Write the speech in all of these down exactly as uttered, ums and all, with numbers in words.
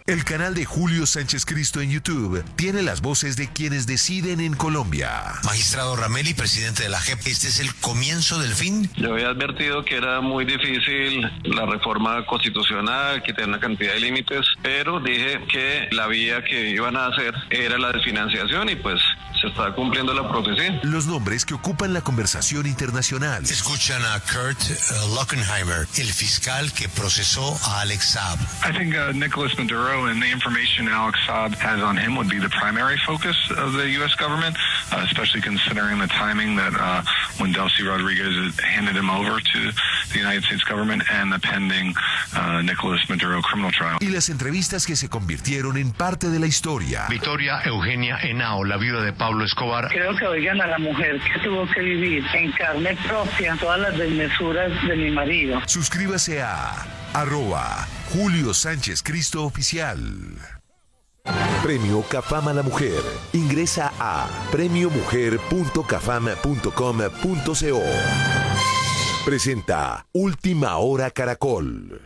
El canal de Julio Sánchez Cristo en YouTube tiene las voces de quienes deciden en Colombia. Magistrado Rameli, presidente de la J E P, ¿este es el comienzo del fin? Yo había advertido que era muy difícil la reforma constitucional, que tenía una cantidad de límites, pero dije que la vía que iban a hacer era la desfinanciación y pues se está cumpliendo la profecía. Los nombres que ocupan la conversación internacional. Escuchan a Kurt uh, Lockenheimer, el fiscal que procesó a Alex Saab. I think uh, Nicolas Maduro and the information Alex Saab has on him would be the primary focus of the U S government, uh, especially considering the timing that uh, when Delcy Rodriguez handed him over to the United States government and the pending uh, Nicolas Maduro criminal trial. Y las entrevistas que se convirtieron en parte de la historia. Victoria Eugenia Henao, la viuda de Pablo Escobar. Creo que oigan a la mujer que tuvo que vivir en carne propia todas las desmesuras de mi marido. Suscríbase a arroba Julio Sánchez Cristo Oficial. Premio Cafam a la Mujer. Ingresa a premio mujer punto cafam punto com punto co. Presenta Última Hora Caracol.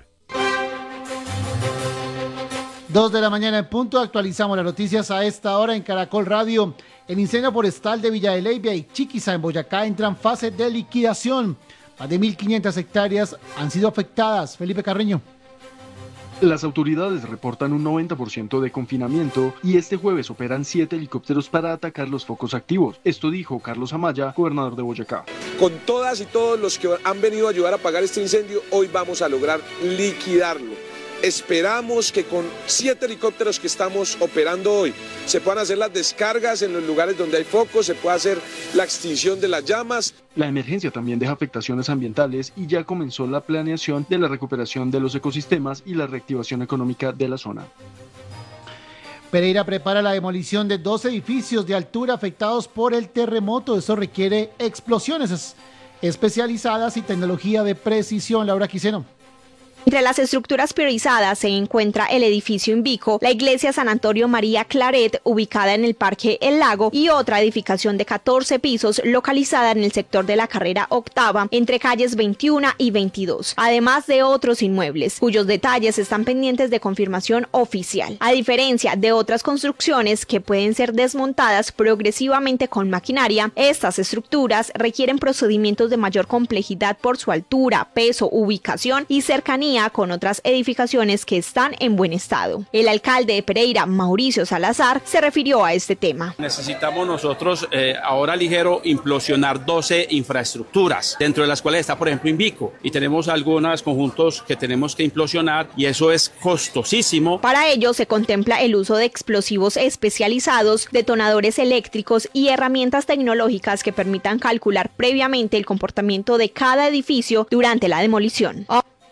Dos de la mañana en punto, actualizamos las noticias a esta hora en Caracol Radio. El incendio forestal de Villa de Leyva y Chiquiza en Boyacá entra en fase de liquidación. Más de mil quinientas hectáreas han sido afectadas. Felipe Carreño. Las autoridades reportan un noventa por ciento de confinamiento y este jueves operan siete helicópteros para atacar los focos activos. Esto dijo Carlos Amaya, gobernador de Boyacá. Con todas y todos los que han venido a ayudar a apagar este incendio, hoy vamos a lograr liquidarlo. Esperamos que con siete helicópteros que estamos operando hoy se puedan hacer las descargas en los lugares donde hay focos, se pueda hacer la extinción de las llamas. La emergencia también deja afectaciones ambientales y ya comenzó la planeación de la recuperación de los ecosistemas y la reactivación económica de la zona. Pereira prepara la demolición de dos edificios de altura afectados por el terremoto. Eso requiere explosiones especializadas y tecnología de precisión. Laura Quiseno. Entre las estructuras priorizadas se encuentra el edificio Invico, la iglesia San Antonio María Claret, ubicada en el Parque El Lago, y otra edificación de catorce pisos localizada en el sector de la carrera octava, entre calles veintiuno y veintidós, además de otros inmuebles, cuyos detalles están pendientes de confirmación oficial. A diferencia de otras construcciones que pueden ser desmontadas progresivamente con maquinaria, estas estructuras requieren procedimientos de mayor complejidad por su altura, peso, ubicación y cercanía con otras edificaciones que están en buen estado. El alcalde de Pereira, Mauricio Salazar, se refirió a este tema. Necesitamos nosotros eh, ahora ligero implosionar doce infraestructuras, dentro de las cuales está por ejemplo Invico, y tenemos algunos conjuntos que tenemos que implosionar y eso es costosísimo. Para ello se contempla el uso de explosivos especializados, detonadores eléctricos y herramientas tecnológicas que permitan calcular previamente el comportamiento de cada edificio durante la demolición.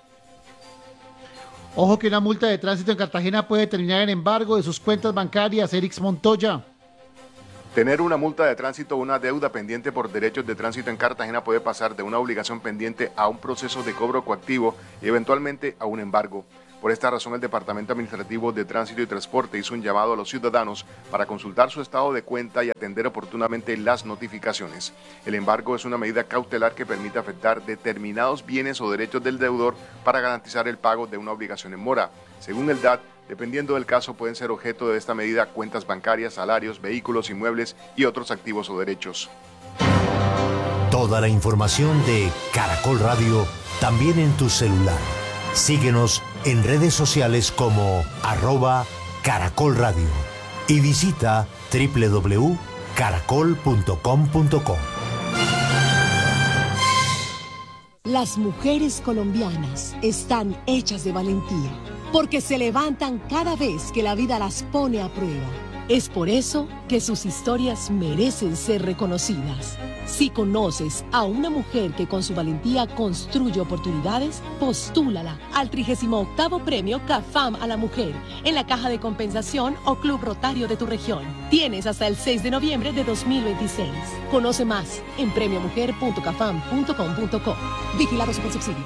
Ojo que una multa de tránsito en Cartagena puede terminar en embargo de sus cuentas bancarias. Erix Montoya. Tener una multa de tránsito o una deuda pendiente por derechos de tránsito en Cartagena puede pasar de una obligación pendiente a un proceso de cobro coactivo y eventualmente a un embargo. Por esta razón, el Departamento Administrativo de Tránsito y Transporte hizo un llamado a los ciudadanos para consultar su estado de cuenta y atender oportunamente las notificaciones. El embargo es una medida cautelar que permite afectar determinados bienes o derechos del deudor para garantizar el pago de una obligación en mora. Según el D A T, dependiendo del caso, pueden ser objeto de esta medida cuentas bancarias, salarios, vehículos, inmuebles y otros activos o derechos. Toda la información de Caracol Radio también en tu celular. Síguenos en redes sociales como arroba Caracol Radio y visita doble u doble u doble u punto caracol punto com punto co. Las mujeres colombianas están hechas de valentía, porque se levantan cada vez que la vida las pone a prueba. Es por eso que sus historias merecen ser reconocidas. Si conoces a una mujer que con su valentía construye oportunidades, postúlala al trigésimo octavo Premio CAFAM a la Mujer en la Caja de Compensación o Club Rotario de tu región. Tienes hasta el seis de noviembre de dos mil veintiséis. Conoce más en premio mujer punto cafam punto com punto co. Vigilado Supersubsidio.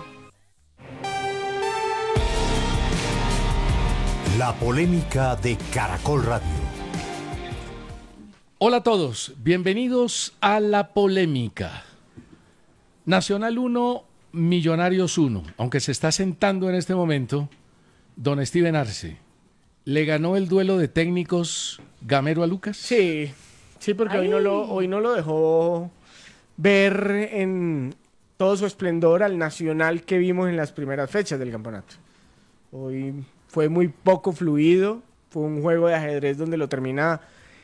La polémica de Caracol Radio. Hola a todos, bienvenidos a La Polémica. Nacional uno, Millonarios uno, aunque se está sentando en este momento don Steven Arce, ¿le ganó el duelo de técnicos Gamero a Lucas? Sí, sí, porque hoy no, lo, hoy no lo dejó ver en todo su esplendor al Nacional que vimos en las primeras fechas del campeonato. Hoy fue muy poco fluido, fue un juego de ajedrez donde lo termina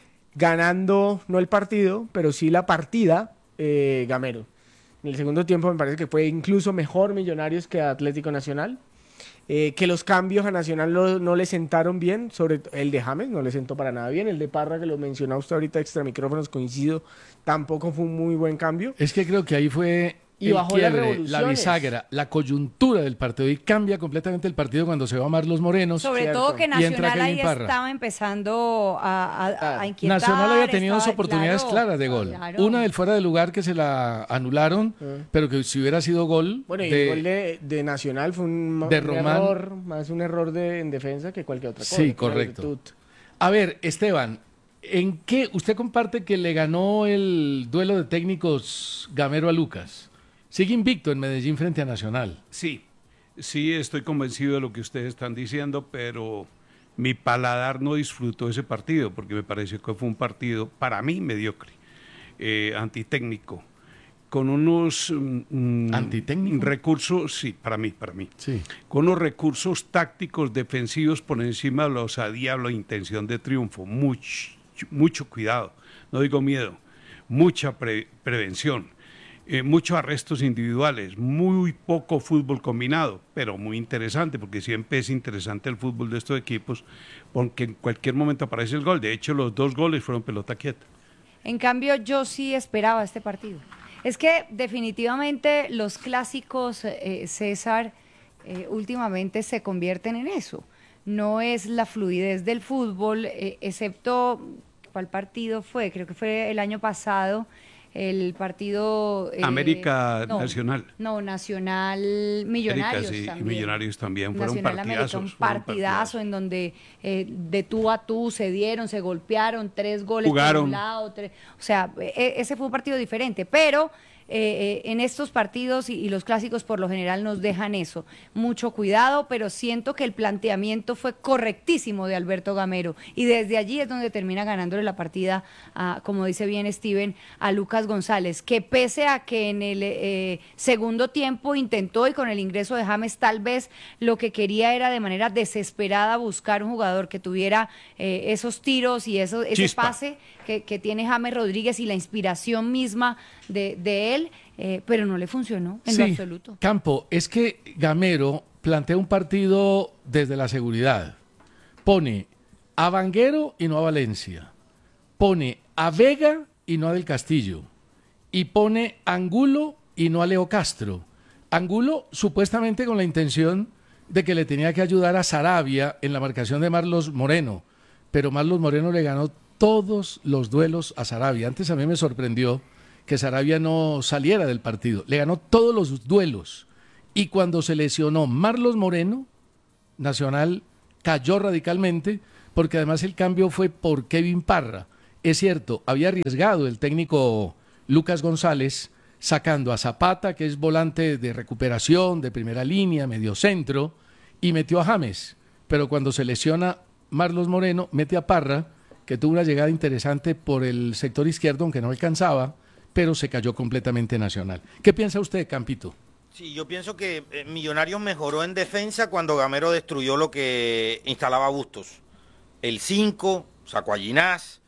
ganando, no el partido, pero sí la partida, eh, Gamero. En el segundo tiempo me parece que fue incluso mejor Millonarios que Atlético Nacional, eh, que los cambios a Nacional lo, no le sentaron bien, sobre el de James no le sentó para nada bien, el de Parra que lo mencionó usted ahorita extra micrófonos, coincido, tampoco fue un muy buen cambio. Es que creo que ahí fue... Y bajó las la revoluciones. bisagra, la coyuntura del partido, y cambia completamente el partido cuando se va a Marlos Morenos. Sobre Cierto. todo que Y entra Nacional ahí Kevin Parra. estaba empezando a, a, a inquietar. Nacional había tenido dos estaba- oportunidades claro, claras de gol. claro. Una del fuera de lugar que se la anularon, Mm. pero que si hubiera sido gol... Bueno, y de- el gol de, de Nacional fue un, de un Román. error, más un error de, en defensa que cualquier otra cosa. Sí, que una correcto. virtud. A ver, Esteban, ¿en qué usted comparte que le ganó el duelo de técnicos Gamero a Lucas? Sigue invicto en Medellín frente a Nacional. Sí, sí estoy convencido de lo que ustedes están diciendo, pero mi paladar no disfrutó ese partido porque me pareció que fue un partido, para mí, mediocre, eh, antitécnico, con unos mm, ¿Antitécnico? recursos, sí, para mí, para mí, Sí. con unos recursos tácticos defensivos por encima de la osadía o la intención de triunfo. Mucho, mucho cuidado, no digo miedo, mucha pre- prevención. Eh, muchos arrestos individuales, muy poco fútbol combinado, pero muy interesante, porque siempre es interesante el fútbol de estos equipos, porque en cualquier momento aparece el gol. De hecho, los dos goles fueron pelota quieta. En cambio, yo sí esperaba este partido. Es que definitivamente los clásicos, eh, César, eh, últimamente se convierten en eso. No es la fluidez del fútbol, eh, excepto, ¿cuál partido fue? Creo que fue el año pasado, el partido... eh, América no, Nacional. No, Nacional Millonarios América, sí, y también. Millonarios también, fueron Nacional América, partidazos. un fueron partidazo en donde eh, de tú a tú se dieron, se golpearon, tres goles por Jugaron. un lado, tres, o sea, e- ese fue un partido diferente, pero eh, eh, en estos partidos y, y los clásicos por lo general nos dejan eso, mucho cuidado, pero siento que el planteamiento fue correctísimo de Alberto Gamero y desde allí es donde termina ganándole la partida, a, como dice bien Steven, a Lucas González, que pese a que en el eh, segundo tiempo intentó y con el ingreso de James tal vez lo que quería era de manera desesperada buscar un jugador que tuviera eh, esos tiros y eso, ese Chispa. pase que, que tiene James Rodríguez y la inspiración misma de, de él, eh, pero no le funcionó en Sí, lo absoluto. Campo, es que Gamero plantea un partido desde la seguridad. Pone a Vanguero y no a Valencia. Pone a Vega y no a Del Castillo. Y pone a Angulo y no a Leo Castro. Angulo supuestamente con la intención de que le tenía que ayudar a Sarabia en la marcación de Marlos Moreno. Pero Marlos Moreno le ganó todos los duelos a Sarabia. Antes a mí me sorprendió que Sarabia no saliera del partido. Le ganó todos los duelos. Y cuando se lesionó Marlos Moreno, Nacional cayó radicalmente, porque además el cambio fue por Kevin Parra. Es cierto, había arriesgado el técnico Lucas González sacando a Zapata, que es volante de recuperación, de primera línea, medio centro, y metió a James. Pero cuando se lesiona Marlos Moreno, mete a Parra, que tuvo una llegada interesante por el sector izquierdo, aunque no alcanzaba, pero se cayó completamente Nacional. ¿Qué piensa usted, Campito? Sí, yo pienso que eh, Millonarios mejoró en defensa cuando Gamero destruyó lo que instalaba Bustos. El cinco, sacó a Ginás,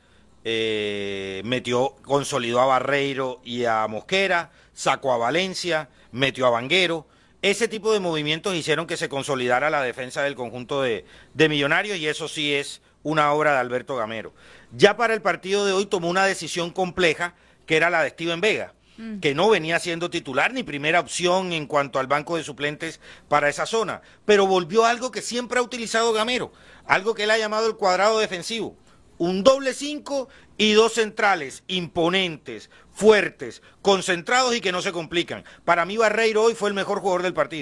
eh, metió, consolidó a Barreiro y a Mosquera, sacó a Valencia, metió a Vanguero. Ese tipo de movimientos hicieron que se consolidara la defensa del conjunto de, de Millonarios y eso sí es una obra de Alberto Gamero. Ya para el partido de hoy tomó una decisión compleja, que era la de Steven Vega, mm. que no venía siendo titular ni primera opción en cuanto al banco de suplentes para esa zona, pero volvió a algo que siempre ha utilizado Gamero, algo que él ha llamado el cuadrado defensivo, un doble cinco y dos centrales imponentes, fuertes, concentrados y que no se complican. Para mí Barreiro hoy fue el mejor jugador del partido.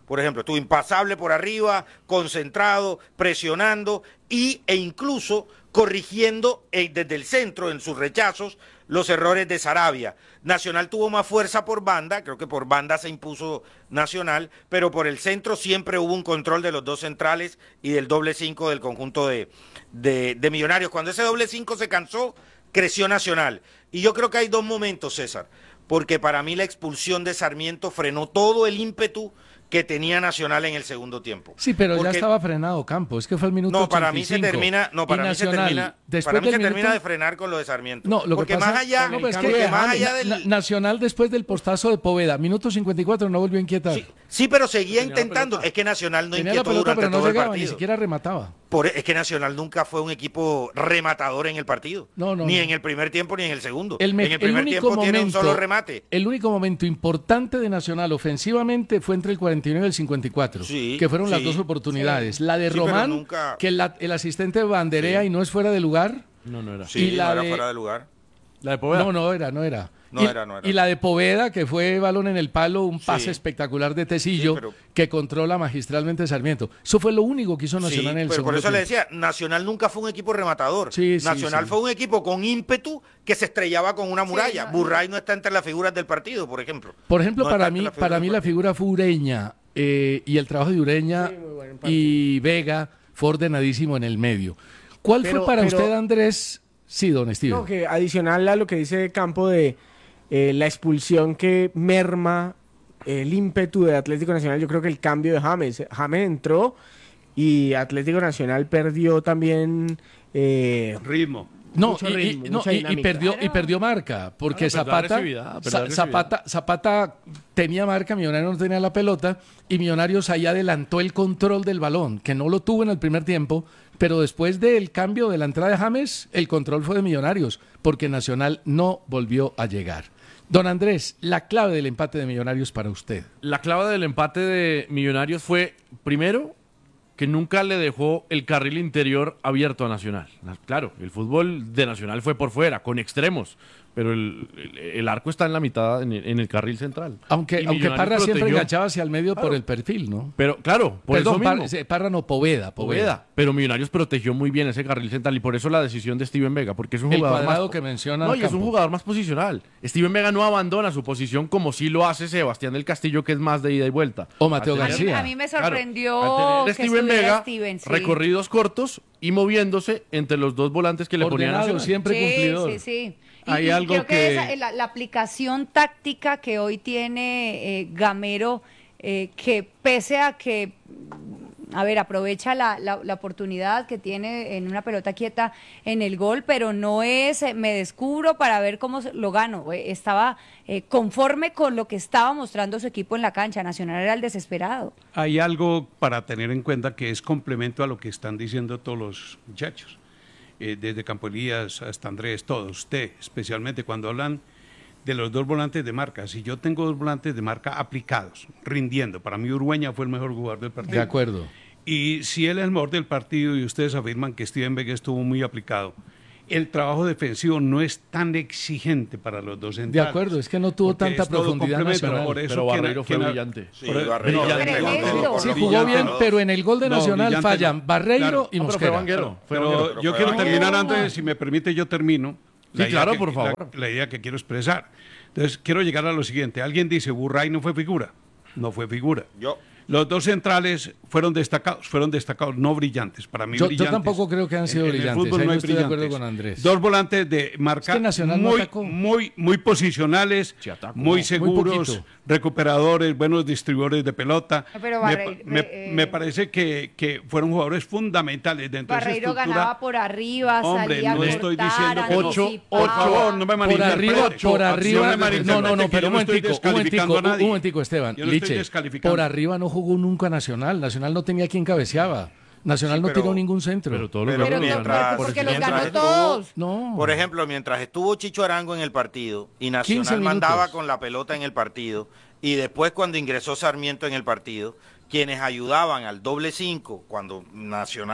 por ejemplo, estuvo impasable por arriba, concentrado, presionando y, e incluso corrigiendo eh, desde el centro en sus rechazos los errores de Saravia. Nacional tuvo más fuerza por banda, creo que por banda se impuso Nacional, pero por el centro siempre hubo un control de los dos centrales y del doble cinco del conjunto de, de, de Millonarios. Cuando ese doble cinco se cansó, creció Nacional. Y yo creo que hay dos momentos, César, porque para mí la expulsión de Sarmiento frenó todo el ímpetu que tenía Nacional en el segundo tiempo. Sí, pero porque ya estaba frenado Campos, es que fue el minuto No, para mí ochenta y cinco. se termina, no, para mí se termina, para mí se termina minuto... de frenar con lo de Sarmiento. No, lo porque que pasa, más allá, no, es que porque más allá del... Na Nacional después del postazo de Poveda, minuto cincuenta y cuatro, no volvió a inquietar. Sí, sí, pero seguía tenía intentando, es que Nacional no tenía inquietó la pelota, durante pero no todo llegaba, el partido. Ni siquiera remataba. Por, es que Nacional nunca fue un equipo rematador en el partido. No, no, ni no. en el primer tiempo ni en el segundo. El en el primer el tiempo momento, tiene un solo remate. El único momento importante de Nacional ofensivamente fue entre el cuarenta y nueve y el cincuenta y cuatro, sí, que fueron sí, las dos oportunidades. Sí. La de Sí, Román, nunca... que la, el asistente banderea sí. y no es fuera de lugar. No, no era. Sí, y la no era de... fuera de lugar. ¿La de Poveda? No, no era, no era. No y, era, no era. Y la de Poveda, que fue balón en el palo, un pase sí. espectacular de Tecillo, sí, pero... que controla magistralmente Sarmiento. Eso fue lo único que hizo Nacional sí, en el pero segundo por eso tiempo. le decía, Nacional nunca fue un equipo rematador. Sí, sí, Nacional sí. fue un equipo con ímpetu que se estrellaba con una muralla. Sí, no, Burray no está entre las figuras del partido, por ejemplo. Por ejemplo, no para mí, para mí la figura fue Ureña, eh, y el trabajo de Ureña sí, bueno, y Vega fue ordenadísimo en el medio. ¿Cuál pero, fue para pero, usted, Andrés? Sí, don Steven. No, que adicional a lo que dice Campo de eh, la expulsión que merma el ímpetu de Atlético Nacional, yo creo que el cambio de James. James entró y Atlético Nacional perdió también eh, ritmo. No, mucho y, ritmo, y, no y, y perdió y perdió marca, porque ah, Zapata, Za, Zapata Zapata tenía marca, Millonarios no tenía la pelota y Millonarios ahí adelantó el control del balón, que no lo tuvo en el primer tiempo, pero después del cambio de la entrada de James, el control fue de Millonarios, porque Nacional no volvió a llegar. Don Andrés, la clave del empate de Millonarios para usted. La clave del empate de Millonarios fue, primero, que nunca le dejó el carril interior abierto a Nacional. Claro, el fútbol de Nacional fue por fuera, con extremos, pero el, el, el arco está en la mitad, en el, en el carril central. Aunque, aunque Parra protegió, siempre enganchaba hacia el medio claro, por el perfil, ¿no? Pero claro, por Perdón, eso mismo. Parra, Parra no, Poveda, Poveda. Poveda. Pero Millonarios protegió muy bien ese carril central y por eso la decisión de Steven Vega, porque es un el jugador cuadrado más... que menciona No, y es un jugador más posicional. Steven Vega no abandona su posición como sí lo hace Sebastián del Castillo, que es más de ida y vuelta. O Mateo tener, García. A mí, a mí me sorprendió claro, que Steven Vega, Steven, sí. recorridos cortos y moviéndose entre los dos volantes que le ponían a Nacional. Siempre sí, cumplidor. Sí, sí. Y, Hay y algo creo que, que... esa, la, la aplicación táctica que hoy tiene eh, Gamero, eh, que pese a que, a ver, aprovecha la, la, la oportunidad que tiene en una pelota quieta en el gol, pero no es, eh, me descubro para ver cómo lo gano. Eh, estaba eh, conforme con lo que estaba mostrando su equipo en la cancha. Nacional era el desesperado. Hay algo para tener en cuenta que es complemento a lo que están diciendo todos los muchachos. Eh, desde Campo Elías hasta Andrés, todos, usted, especialmente cuando hablan de los dos volantes de marca. Si yo tengo dos volantes de marca aplicados, rindiendo, para mí Urueña fue el mejor jugador del partido. De acuerdo. Y si él es el mejor del partido y ustedes afirman que Steven Vega estuvo muy aplicado, el trabajo defensivo no es tan exigente para los dos centrales. De acuerdo, es que no tuvo tanta profundidad Nacional. Por eso pero Barreiro fue quien, brillante. Sí, por, Barreiro. brillante. Sí, jugó bien, pero en el gol de no, Nacional fallan no. Barreiro claro. y no, Mosquera. Pero, pero, pero, pero yo quiero Vanguero. terminar antes, si me permite, yo termino. Sí, claro, que, por favor. La, la idea que quiero expresar. Entonces, quiero llegar a lo siguiente. Alguien dice, Burray no fue figura. No fue figura. Yo. Los dos centrales fueron destacados, fueron destacados, no brillantes. Para mí, yo, brillantes. Yo tampoco creo que han sido en, brillantes. En el fútbol Ahí no hay no estoy brillantes. de acuerdo con Andrés. Dos volantes de marca es que muy, no muy, muy posicionales, sí, ataco, muy no, seguros, muy recuperadores, buenos distribuidores de pelota. Pero me, Barreiro, me, eh, me parece que, que fueron jugadores fundamentales dentro Barreiro de esa estructura. ganaba por arriba, Hombre, salía no a estoy cortar, diciendo ocho, por favor, no me por arriba, por arriba, no, no, no, pero un momentico, un momentico, un momentico, Esteban, Yo no Liche, por arriba no jugó nunca Nacional, Nacional no tenía quien cabeceaba. Nacional sí, pero, no tiró ningún centro. Pero todo lo pero, pero mientras, porque los ganó estuvo, todos. No. Por ejemplo, mientras estuvo Chicho Arango en el partido y Nacional mandaba con la pelota en el partido, y después cuando ingresó Sarmiento en el partido, quienes ayudaban al doble cinco, cuando Nacional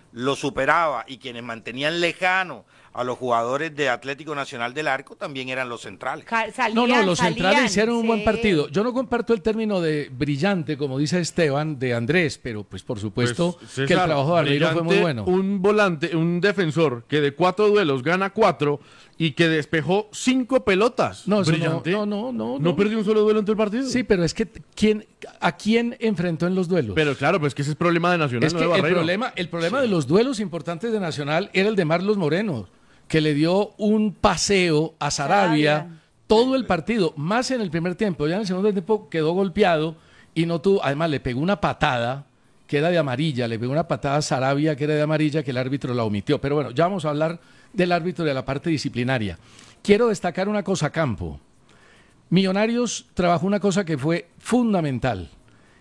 lo superaba y quienes mantenían lejano a los jugadores de Atlético Nacional del Arco también eran los centrales. Salían, no, no, los salían, centrales hicieron un sí. buen partido. Yo no comparto el término de brillante, como dice Esteban, de Andrés, pero pues por supuesto Pues, César, que el trabajo de Barreiro fue muy brillante, bueno. Un volante, un defensor que de cuatro duelos gana cuatro y que despejó cinco pelotas. No, eso brillante. no, no, no, no, ¿No no. perdió un solo duelo en todo el partido? Sí, pero es que ¿quién, ¿a quién enfrentó en los duelos? Pero claro, pues que ese es problema de Nacional, Es no que de el Barreiro. problema, el problema de los duelos importantes de Nacional era el de Marlos Moreno, que le dio un paseo a Sarabia, Sarabia. todo el partido, más en el primer tiempo. Ya en el segundo tiempo quedó golpeado y no tuvo, además le pegó una patada que era de amarilla, le pegó una patada a Sarabia que era de amarilla, que el árbitro la omitió. Pero bueno, ya vamos a hablar del árbitro y de la parte disciplinaria. Quiero destacar una cosa, Campo. Millonarios trabajó una cosa que fue fundamental.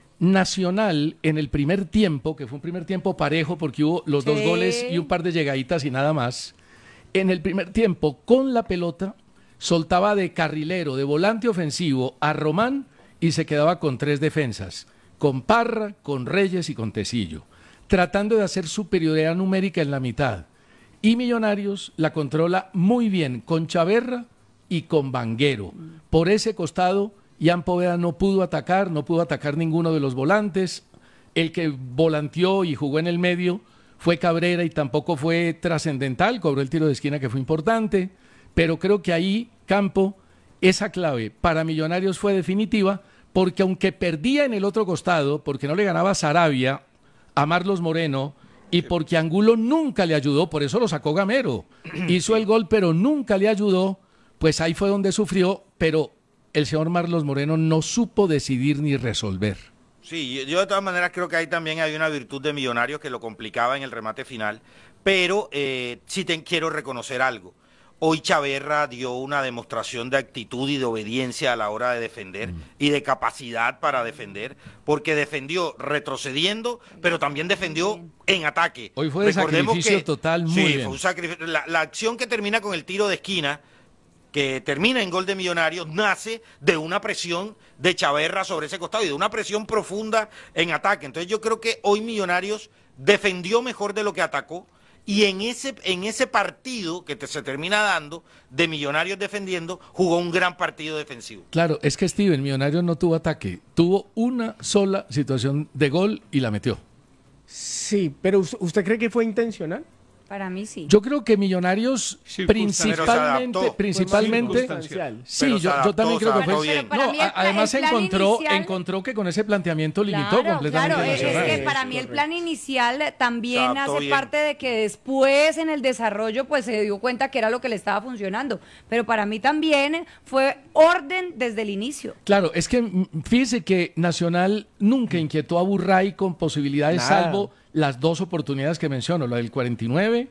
Nacional en el primer tiempo, que fue un primer tiempo parejo porque hubo los dos Sí. goles y un par de llegaditas y nada más. En el primer tiempo, con la pelota, soltaba de carrilero, de volante ofensivo a Román y se quedaba con tres defensas, con Parra, con Reyes y con Tecillo, tratando de hacer superioridad numérica en la mitad. Y Millonarios la controla muy bien con Chaverra y con Vanguero. Por ese costado, Ian Poveda no pudo atacar, no pudo atacar ninguno de los volantes. El que volanteó y jugó en el medio fue Cabrera y tampoco fue trascendental, cobró el tiro de esquina que fue importante, pero creo que ahí, Campo, esa clave para Millonarios fue definitiva, porque aunque perdía en el otro costado, porque no le ganaba Sarabia a Marlos Moreno, y porque Angulo nunca le ayudó, por eso lo sacó Gamero, hizo el gol pero nunca le ayudó, pues ahí fue donde sufrió, pero el señor Marlos Moreno no supo decidir ni resolver. Sí, yo, yo de todas maneras creo que ahí también hay una virtud de Millonarios que lo complicaba en el remate final, pero eh, sí te quiero reconocer algo. Hoy Chaverra dio una demostración de actitud y de obediencia a la hora de defender mm. y de capacidad para defender, porque defendió retrocediendo, pero también defendió en ataque. Hoy fue de Recordemos sacrificio que, total, muy sí, bien. fue un sacrificio. La, la acción que termina con el tiro de esquina, que termina en gol de Millonarios, nace de una presión de Chaverra sobre ese costado y de una presión profunda en ataque. Entonces yo creo que hoy Millonarios defendió mejor de lo que atacó, y en ese, en ese partido que te, se termina dando de Millonarios defendiendo, jugó un gran partido defensivo. Claro, es que Steven, Millonarios no tuvo ataque, tuvo una sola situación de gol y la metió. Sí, pero ¿usted cree que fue intencional? Para mí sí. Yo creo que Millonarios principalmente, principalmente, sí, yo, yo también creo que fue. Pero, pero no, mí el, además el encontró, inicial, encontró que con ese planteamiento limitó claro, completamente claro, a Nacional. es que para mí el plan inicial también Exacto, hace bien. parte de que después en el desarrollo pues se dio cuenta que era lo que le estaba funcionando. Pero para mí también fue orden desde el inicio. Claro, es que fíjese que Nacional nunca inquietó a Burray con posibilidades, Nada. salvo las dos oportunidades que menciono, la del cuarenta y nueve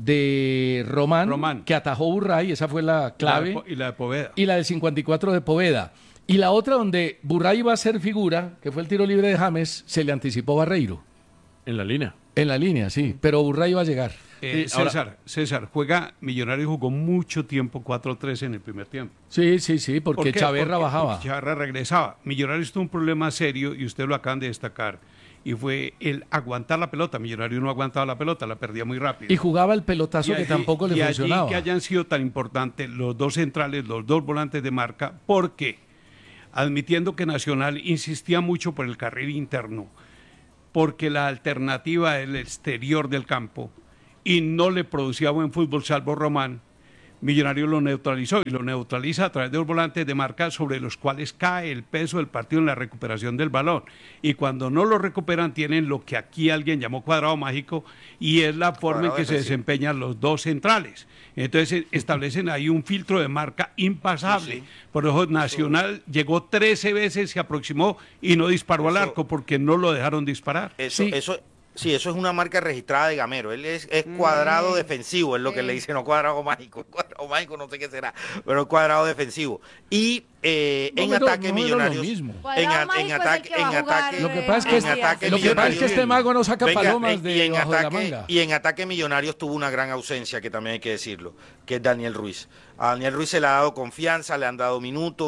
de Román, Román. que atajó Burray, esa fue la clave, La de, y la de Poveda. y la del cincuenta y cuatro de Poveda. Y la otra donde Burray iba a ser figura, que fue el tiro libre de James, se le anticipó Barreiro. En la línea. En la línea, sí, pero Burray iba a llegar. Eh, Sí, ahora- César, César, juega, Millonarios jugó mucho tiempo cuatro tres en el primer tiempo. Sí, sí, sí, porque ¿Por qué? Chaverra Porque- bajaba. porque Chaverra regresaba. Millonarios tuvo un problema serio y usted lo acaban de destacar. Y fue el aguantar la pelota. Millonarios no aguantaba la pelota, la perdía muy rápido. Y jugaba el pelotazo Y que allí- tampoco le y allí funcionaba. que hayan sido tan importantes los dos centrales, los dos volantes de marca, porque admitiendo que Nacional insistía mucho por el carril interno, porque la alternativa era el exterior del campo y no le producía buen fútbol salvo Román, Millonarios lo neutralizó y lo neutraliza a través de los volantes de marca sobre los cuales cae el peso del partido en la recuperación del balón. Y cuando no lo recuperan tienen lo que aquí alguien llamó cuadrado mágico y es la forma Cuadrado en que se defensivo. desempeñan los dos centrales. Entonces establecen ahí un filtro de marca impasable. Sí, sí. Por eso Nacional llegó trece veces, se aproximó y no disparó al Eso- arco porque no lo dejaron disparar. Eso, Sí. eso, sí, eso es una marca registrada de Gamero. Él es, es cuadrado Mm. defensivo, es lo que Sí. le dicen, no cuadrado mágico. Cuadrado mágico no sé qué será, pero es cuadrado defensivo. Y eh, No, en pero- ataque no era lo Millonarios. mismo. En, Cuadrado a- en mágico es el ataque, que va en a jugar, ataque. Lo que pasa es que, en es, ataque lo que, pasa es que este mago no saca Venga, palomas en- de y en bajo de la ataque, manga. y en ataque Millonarios tuvo una gran ausencia, que también hay que decirlo, que es Daniel Ruiz. A Daniel Ruiz se le ha dado confianza, le han dado minutos,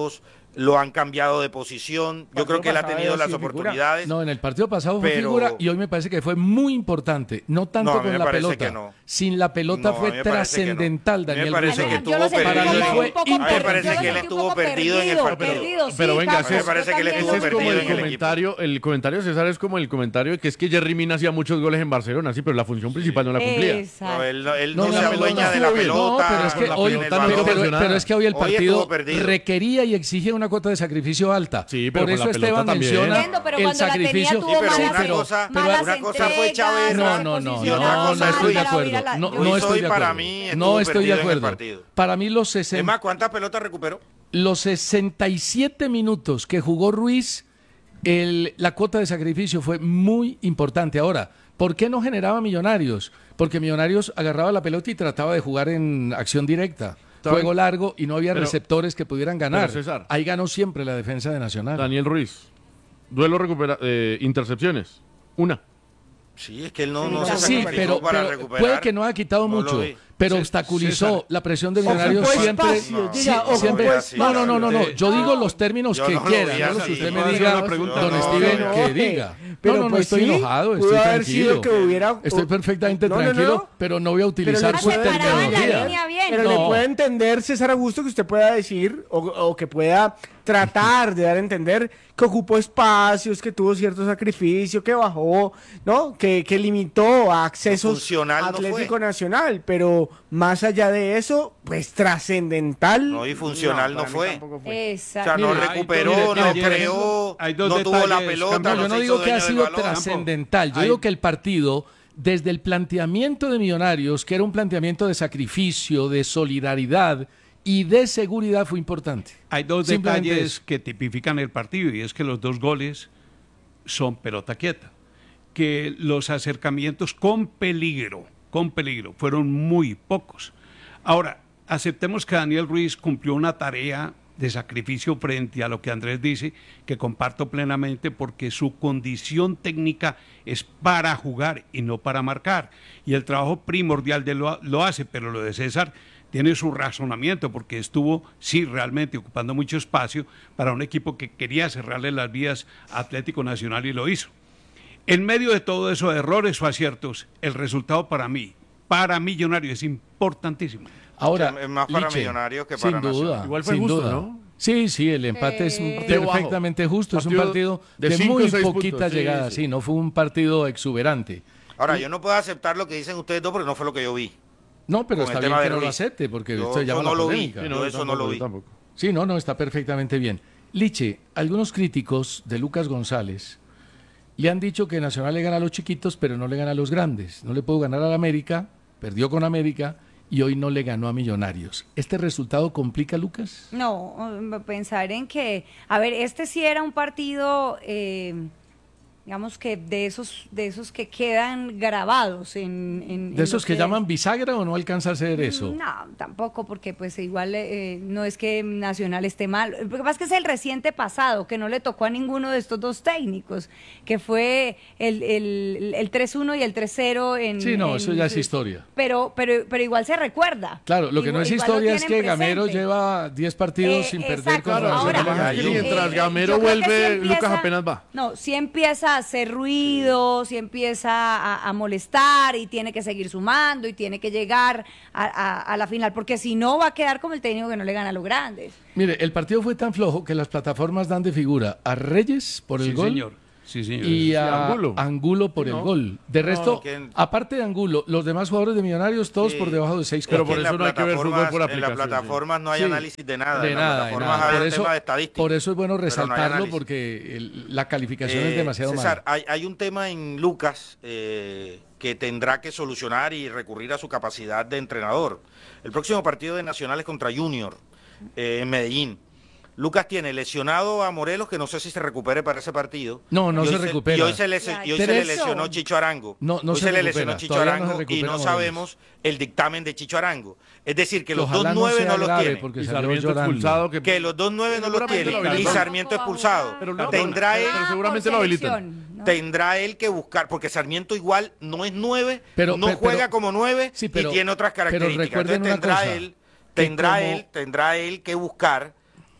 lo han cambiado de posición. Yo creo que él ha tenido las oportunidades. No, en el partido pasado fue pero... figura y hoy me parece que fue muy importante. No tanto no, con la pelota. No. Sin la pelota no, fue trascendental, no. Daniel. Me parece que estuvo para mí fue importante. A mí me parece que él estuvo perdido en el partido. Pero, pero venga, me parece que él estuvo es como el perdido en el comentario, el comentario de César es como el comentario de que es que Jerry Mina hacía muchos goles en Barcelona, sí, pero la función principal no la cumplía. No, él, él no, no se adueña de la pelota. No, pero es que hoy, pero, pero, pero es que hoy el partido requería y exigía una cuota de sacrificio alta. Sí, pero por eso la Esteban menciona el sacrificio. Sí, pero una cosa, una cosa fue No, Chaverra. no, no, no, no estoy de acuerdo. No, no estoy de acuerdo. No estoy de acuerdo. Para mí los sesenta. Es más, ¿cuántas pelotas recuperó? Los sesenta y siete minutos que jugó Ruiz, el, la cuota de sacrificio fue muy importante. Ahora, ¿por qué no generaba Millonarios? Porque Millonarios agarraba la pelota y trataba de jugar en acción directa. Juego largo y no había pero, receptores que pudieran ganar. César, ahí ganó siempre la defensa de Nacional. Daniel Ruiz, duelo recupera eh, intercepciones, una. Sí, es que él no, no se sí, pero, para pero recuperar. Puede que no haya quitado no mucho, pero César, obstaculizó César. la presión de Millonarios siempre. Espacio, sí, diga, no, siempre no, no, no, no, no, no. Yo digo los términos yo que no quiera, no no si usted me diga, pregunta, don no, Steven, no, que diga. Pero no, no, no pues estoy sí, enojado, pudo estoy haber tranquilo. sido que hubiera- Estoy perfectamente No, no, no, tranquilo, pero no voy a utilizar su terminología. Pero No. le puede entender, César Augusto, que usted pueda decir o, o que pueda tratar de dar a entender que ocupó espacios, que tuvo cierto sacrificio, que bajó, ¿no? Que, que limitó a accesos funcional no Atlético fue. Nacional, pero más allá de eso, pues trascendental. No, y funcional no, para mí fue. tampoco fue. O Exacto. sea, no Mire, recuperó, hay dos no detalles, creó, hay dos no tuvo la detalles, pelota, No, no yo no se digo hizo que ha dueño del sido balón. trascendental. Yo Hay- digo que el partido, desde el planteamiento de Millonarios, que era un planteamiento de sacrificio, de solidaridad y de seguridad, fue importante. Hay dos Simplemente detalles eso. que tipifican el partido y es que los dos goles son pelota quieta, que los acercamientos con peligro, con peligro, fueron muy pocos. Ahora, aceptemos que Daniel Ruiz cumplió una tarea de sacrificio frente a lo que Andrés dice, que comparto plenamente porque su condición técnica es para jugar y no para marcar. Y el trabajo primordial de lo, lo hace, pero lo de César tiene su razonamiento porque estuvo, sí, realmente ocupando mucho espacio para un equipo que quería cerrarle las vías a Atlético Nacional y lo hizo. En medio de todo eso, errores o aciertos, el resultado para mí, para Millonarios, es importantísimo. Ahora, Es más para Liche, Millonarios que sin para duda, Nacional. Igual fue sin justo, duda. ¿no? Sí, sí, el empate es Eh, perfectamente justo. Es un partido de de, cinco o muy seis poquitas puntos, sí, llegadas. sí. Sí, no fue un partido exuberante. Ahora, yo no puedo aceptar lo que dicen ustedes dos porque no fue lo que yo vi. No, pero Con el está tema bien de que no lo Ruiz. acepte, porque Yo- esto yo llama no la lo vi. polémica. Sí, no, Yo eso no lo vi. Tampoco. Sí, no, no, está perfectamente bien. Liche, algunos críticos de Lucas González le han dicho que Nacional le gana a los chiquitos, pero no le gana a los grandes. No le pudo ganar al América, perdió con América y hoy no le ganó a Millonarios. ¿Este resultado complica a Lucas? No, um, pensar en que, a ver, este sí era un partido, eh, digamos que de esos, de esos que quedan grabados en... en- ¿De en esos lo que llaman bisagra o no alcanza a ser eso? No, tampoco, porque pues igual eh, no es que Nacional esté mal. Lo que pasa es que es el reciente pasado, que no le tocó a ninguno de estos dos técnicos, que fue el, el, el tres uno y el tres cero en... Sí, no, en- eso ya es historia. Pero, pero, pero igual se recuerda. Claro, lo que no Igual- es igual lo historia es que tienen Gamero presente. lleva diez partidos Eh, sin perder exacto. con Ahora, Nacional. Y mientras eh, Gamero yo creo que vuelve, sí empieza- Lucas apenas va. No, si empieza a hacer ruido, si empieza a, a molestar y tiene que seguir sumando y tiene que llegar a, a- a la final, porque si no va a quedar como el técnico que no le gana a los grandes. Mire, el partido fue tan flojo que las plataformas dan de figura a Reyes por el Sí, gol señor. Sí, señor. y a Angulo. Angulo, por el No. gol. De resto, No, que- aparte de Angulo, los demás jugadores de Millonarios todos Sí. por debajo de seis Pero Es que por en eso las no hay que ver fútbol plataformas- por En las aplicación, plataformas no hay Sí. análisis de nada. De en nada, las de plataformas nada. hay Por un eso, tema de estadística. por eso es bueno pero no hay resaltarlo análisis. porque el- la calificación Eh, es demasiado César, mala. hay, hay un tema en Lucas eh, que tendrá que solucionar y recurrir a su capacidad de entrenador. El próximo partido de Nacional es contra Junior eh, en Medellín. Lucas tiene lesionado a Morelos, que no sé si se recupere para ese partido. No, no Y hoy se recupera. Y hoy se, lese- y hoy se le Tres- lesionó Chicho Arango. No, no hoy se se, le recupera, lesionó Chicho todavía no se Arango y recupera no Morelos. sabemos el dictamen de Chicho Arango. Es decir, que los Ojalá dos nueve sea no, los grave, tiene. porque Y salió Sarmiento llorando. expulsado. Que, Que los dos nueve no los Seguramente tiene. lo Y habilitan. Sarmiento expulsado. Pero no, tendrá él... pero seguramente por lo habilitan. selección, ¿no? Tendrá él que buscar, porque Sarmiento igual no es nueve, Pero- no pero- juega pero- como nueve Sí, pero- y tiene otras pero características. recuerden Entonces una tendrá cosa, él, que tendrá como- él, tendrá él que buscar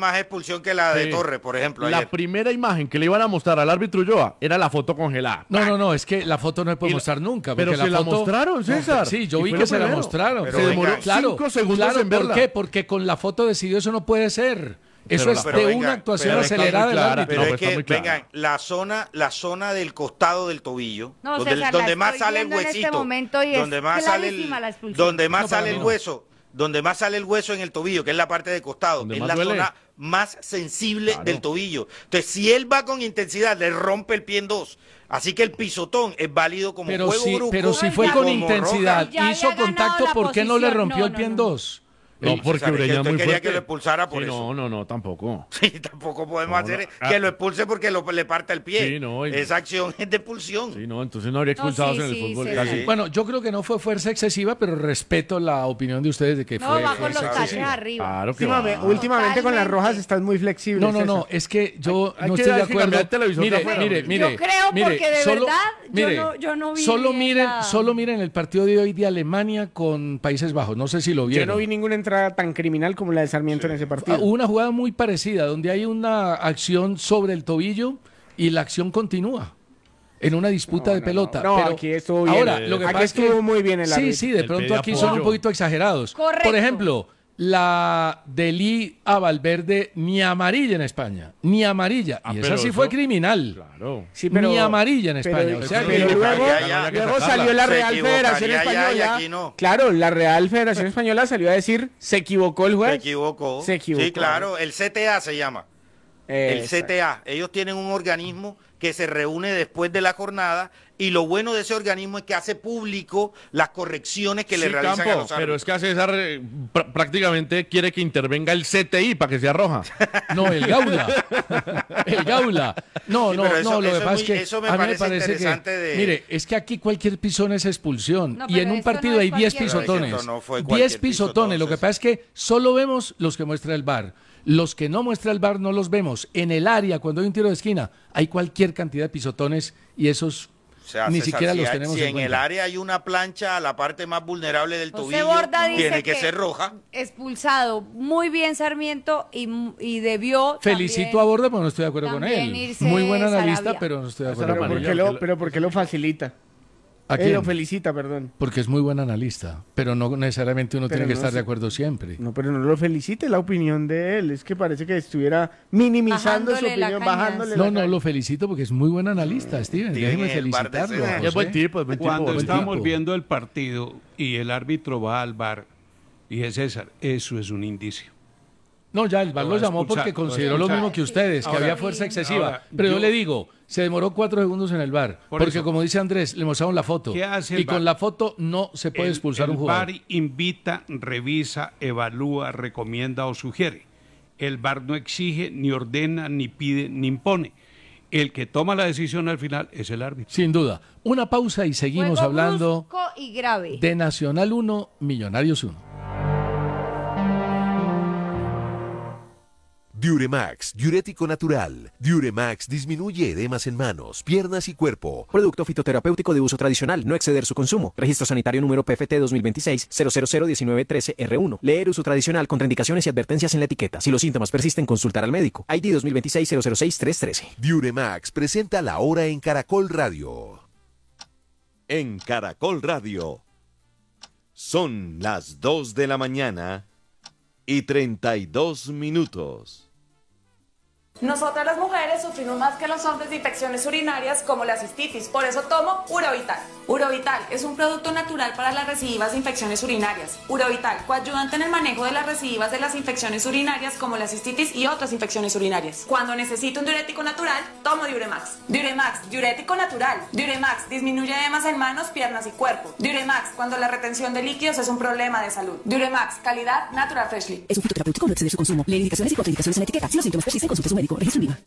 más expulsión que la de Sí. Torres, por ejemplo. La ayer. primera imagen que le iban a mostrar al árbitro Ulloa era la foto congelada. No, no, no, es que la foto no se puede Y la- mostrar nunca. pero porque se la foto- mostraron, César. Sí, yo Y vi fue que lo se la primero. mostraron. Pero se demoró venga, Claro, cinco segundos claro, en verla. ¿por qué? Porque con la foto decidió eso no puede ser. Eso Pero es la- pero de venga, una actuación pero está muy acelerada del clara, árbitro. Pero No, es pues está que, muy claro. vengan, la zona, la zona del costado del tobillo, No, donde, César, donde la más estoy sale el viendo en este huesito, momento y es donde más sale el, clarísima la expulsión. donde más No, para sale mí el no. hueso, donde más sale el hueso en el tobillo, que es la parte de costado, es la duele. zona más sensible Claro. del tobillo. Entonces, si él va con intensidad, le rompe el pie en dos. Así que el pisotón es válido como Pero juego si, brusco. pero si fue y con como intensidad, roja. hizo contacto, ¿por qué no le rompió el pie en dos? No, porque César, es que Ureña usted muy quería fuerte. que lo expulsara por Sí, eso. No, no, no, tampoco. Sí, tampoco podemos No, hacer no. que lo expulse porque lo, le parte el pie. Sí, no, y- Esa acción es de expulsión. Sí, no, entonces no habría expulsados en el fútbol. sí, casi. sí. Bueno, yo creo que no fue fuerza excesiva, pero respeto la opinión de ustedes de que No, fue va con fuerza los taches excesiva. arriba. Claro que Últimamente, va. últimamente con las rojas estás muy flexible. No, no, César. no, es que yo Hay- hay no que- estoy de hay que acuerdo. cambiar el televisor Mire, de afuera. mire, Yo mire. creo mire, porque de solo, verdad yo mire, no- yo no vi Solo bien miren, la- solo miren el partido de hoy de Alemania con Países Bajos. No sé si lo Yo vieron. no vi ninguna entrada tan criminal como la de Sarmiento en ese partido. Ah, Hubo una jugada muy parecida donde hay una acción sobre el tobillo y la acción continúa en una disputa de pelota. No, pero aquí estuvo bien. Ahora, lo que Aquí pasa es que estuvo muy bien el sí, árbitro. sí, de El pronto pide aquí son apoyo. un poquito exagerados. Correcto. Por ejemplo, la de Lee a Valverde ni amarilla en España, ni amarilla. y esa pero sí eso- fue criminal. Claro. Sí, pero- ni amarilla en pero- España. o sea, pero que- luego, ya, ya, luego ya, salió la se Real Federación equivocaría ya, y Española. aquí no. Claro, la Real Federación Española salió a decir, se equivocó el juez. Se equivocó. Se equivocó. Sí, claro, el C T A se llama. El Exacto. C T A. Ellos tienen un organismo que se reúne después de la jornada y lo bueno de ese organismo es que hace público las correcciones que le Sí, realizan Campo, a los pero árbitros. es que a César eh, pr- prácticamente quiere que intervenga el C T I para que sea roja. No, el Gaula. El Gaula. No, Sí, no, pero eso- no, lo eso que es pasa muy- es que eso me a mí me parece parece interesante que, de- mire, es que aquí cualquier pisón es expulsión No, y pero en un esto no partido es hay diez cualquier- pisotones. Pero esto no fue diez cualquier pisotones, lo que pisotón, pasa es que solo vemos los que muestra el V A R. Los que no muestra el V A R no los vemos. En el área, cuando hay un tiro de esquina, hay cualquier cantidad de pisotones y esos O sea, ni César, siquiera si los hay- tenemos si en en el cuenta. área hay una plancha a la parte más vulnerable del José tobillo, Borda dice tiene que, ser roja. Expulsado muy bien Sarmiento y, y debió Felicito también- a Borda, pero no estoy de acuerdo con también él. irse Muy buen analista, Sarabia. pero no estoy de Esa acuerdo era con ¿Por él. qué amarilla. lo, pero ¿por qué lo facilita? ¿A Él quién? lo felicita, perdón. Porque es muy buen analista, pero no necesariamente uno Pero tiene que no estar sé. de acuerdo siempre. No, pero no lo felicite, la opinión de él. Es que parece que estuviera minimizando su Bajándole la opinión, caña. bajándole No, la no, caña. lo felicito porque es muy buen analista, Steven. Tiene Déjeme el bar de felicitarlo. César. a Es buen José. tipo, es buen tipo. Cuando buen estamos tipo. viendo el partido y el árbitro va al bar, dije, César, eso es un indicio. No, ya el V A R Lo lo va a llamó expulsar, porque lo va a consideró lo expulsar. mismo que ustedes, que Ahora- había fuerza excesiva. ahora, Pero yo, yo- le digo, se demoró cuatro segundos en el V A R. Por Porque eso. como dice Andrés, le mostraron la foto. ¿Qué hace el Y con V A R? la foto no se puede El- expulsar el un jugador. V A R invita, revisa, evalúa, recomienda o sugiere. El V A R no exige, ni ordena, ni pide, ni impone. El que toma la decisión al final es el árbitro. Sin duda. Una pausa y seguimos Juego hablando brusco y grave. de Nacional uno, Millonarios uno. Diuremax, diurético natural. Diuremax disminuye edemas en manos, piernas y cuerpo. Producto fitoterapéutico de uso tradicional, no exceder su consumo. Registro sanitario número P F T dos mil veintiséis cero cero cero diecinueve trece R uno. Leer uso tradicional, contraindicaciones y advertencias en la etiqueta. Si los síntomas persisten, consultar al médico. I D dos mil veintiséis cero cero seis tres trece. Diuremax presenta la hora en Caracol Radio. En Caracol Radio. Son las dos de la mañana y treinta y dos minutos. Nosotras las mujeres sufrimos más que los hombres de infecciones urinarias como la cistitis, por eso tomo Urovital. Urovital es un producto natural para las recidivas de infecciones urinarias. Urovital, coayudante en el manejo de las recidivas de las infecciones urinarias como la cistitis y otras infecciones urinarias. Cuando necesito un diurético natural, tomo Diuremax. Diuremax, diurético natural. Diuremax disminuye edemas en manos, piernas y cuerpo. Diuremax, cuando la retención de líquidos es un problema de salud. Diuremax, calidad Natural Freshly. Es un fitoterapéutico, no exceder su consumo. Leer indicaciones y contraindicaciones en la etiqueta. Si los síntomas persisten, consulte a su médico. Registro en Viva.